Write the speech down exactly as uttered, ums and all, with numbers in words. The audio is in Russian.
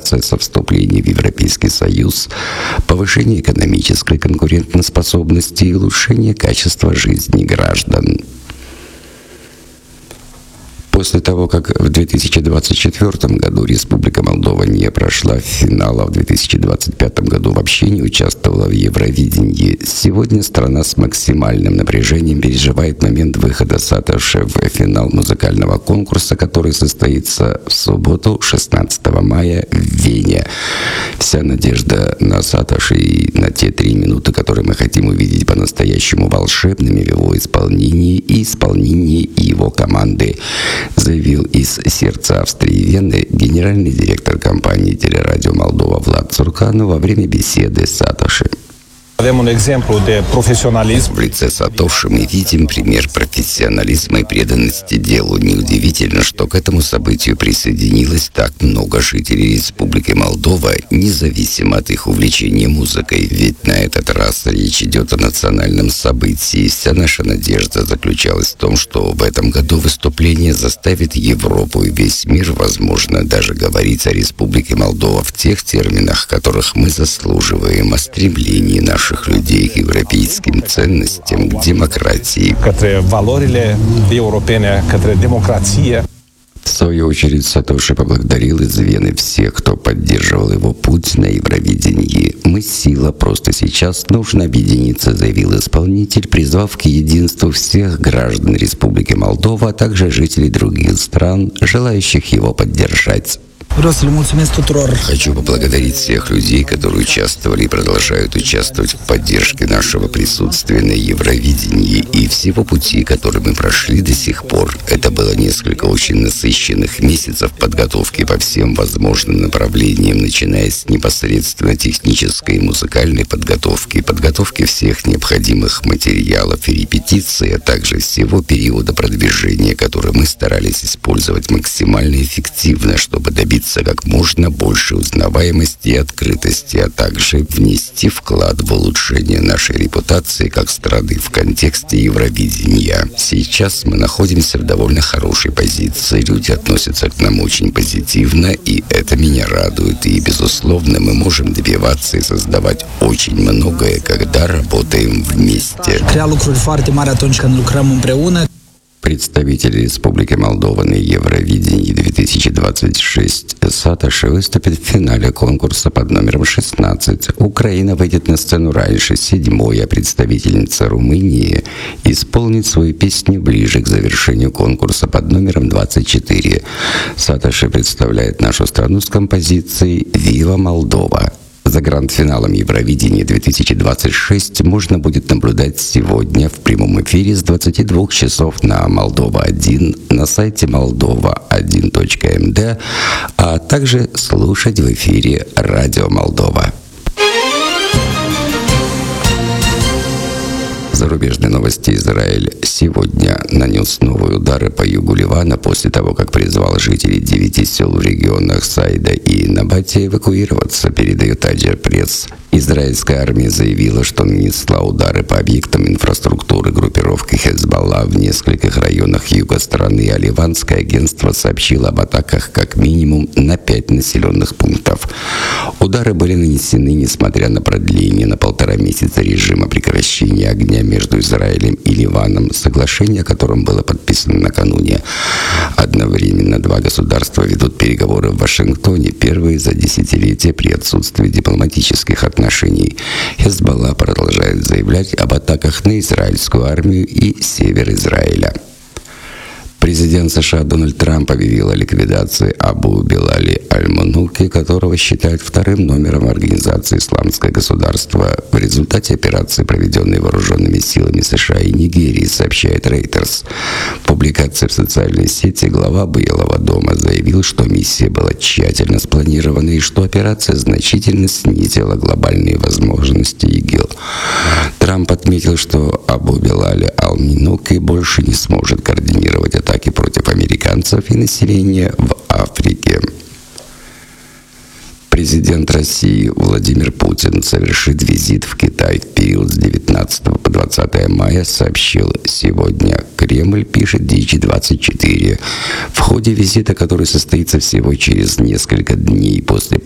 процесса вступления в Европейский Союз, повышение экономической конкурентоспособности и улучшение качества жизни граждан. После того, как в две тысячи двадцать четвёртом году Республика Молдова не прошла в финал, а в две тысячи двадцать пятом году вообще не участвовала в Евровидении, сегодня страна с максимальным напряжением переживает момент выхода Сатоши в финал музыкального конкурса, который состоится в субботу, шестнадцатого мая, в Вене. Вся надежда на Сатоши и на те три минуты, которые мы хотим увидеть по-настоящему волшебными в его исполнении и исполнении его команды, заявил из сердца Австрии и Вены генеральный директор компании «Телерадио Молдова» Влад Цуркану во время беседы с Сатоши. В лице Сатоши мы видим пример профессионализма и преданности делу. Неудивительно, что к этому событию присоединилось так много жителей Республики Молдова, независимо от их увлечения музыкой. Ведь на этот раз речь идет о национальном событии. Вся наша надежда заключалась в том, что в этом году выступление заставит Европу и весь мир, возможно, даже говорить о Республике Молдова в тех терминах, которых мы заслуживаем, о стремлении наших людей к европейским ценностям, к демократии. В свою очередь Сатоши поблагодарил из Вены всех, кто поддерживал его путь на Евровидении. «Мы сила, просто сейчас нужно объединиться», — заявил исполнитель, призвав к единству всех граждан Республики Молдова, а также жителей других стран, желающих его поддержать. Хочу поблагодарить всех людей, которые участвовали и продолжают участвовать в поддержке нашего присутствия на Евровидении и всего пути, который мы прошли до сих пор. Это было несколько очень насыщенных месяцев подготовки по всем возможным направлениям, начиная с непосредственно технической и музыкальной подготовки, подготовки всех необходимых материалов и репетиций, а также всего периода продвижения, который мы старались использовать максимально эффективно, чтобы добиться как можно больше узнаваемости и открытости, а также внести вклад в улучшение нашей репутации как страны в контексте Евровидения. Сейчас мы находимся в довольно хорошей позиции. Люди относятся к нам очень позитивно, и это меня радует. И, безусловно, мы можем добиваться и создавать очень многое, когда работаем вместе. Представитель Республики Молдова на Евровидении две тысячи двадцать шесть Сатоши выступит в финале конкурса под номером шестнадцать. Украина выйдет на сцену раньше, седьмой, а представительница Румынии исполнит свою песню ближе к завершению конкурса под номером двадцать четыре. Сатоши представляет нашу страну с композицией «Вива Молдова». За гранд-финалом Евровидения две тысячи двадцать шесть можно будет наблюдать сегодня в прямом эфире с двадцати двух часов на Молдова один, на сайте молдова один точка эм дэ, а также слушать в эфире Радио Молдова. Зарубежные новости. Израиль сегодня нанес новые удары по югу Ливана после того, как призвал жителей девяти сел в регионах Сайда и Набати эвакуироваться, передает Аджер Пресс. Израильская армия заявила, что нанесла удары по объектам инфраструктуры группировки Хезболла в нескольких районах юга страны, а ливанское агентство сообщило об атаках как минимум на пять населенных пунктов. Удары были нанесены, несмотря на продление на полтора месяца режима прекращения огня между Израилем и Ливаном, соглашение о котором было подписано накануне. Одновременно два государства ведут переговоры в Вашингтоне, первые за десятилетия при отсутствии дипломатических отношений. Хезболла продолжает заявлять об атаках на израильскую армию и север Израиля. Президент США Дональд Трамп объявил о ликвидации Абу Белали Аль-Мануки, которого считают вторым номером организации «Исламское государство». В результате операции, проведенной вооруженными силами США и Нигерии, сообщает Reuters. В публикации в социальной сети глава Белого дома заявил, что миссия была тщательно спланирована и что операция значительно снизила глобальные возможности ИГИЛ. Трамп отметил, что Абу Белали Аль-Мануки больше не сможет координировать атаки против американцев и населения в Африке. Президент России Владимир Путин совершит визит в Китай в период с девятнадцатого по двадцатое мая, сообщил сегодня Кремль, пишет ди джи двадцать четыре. В ходе визита, который состоится всего через несколько дней после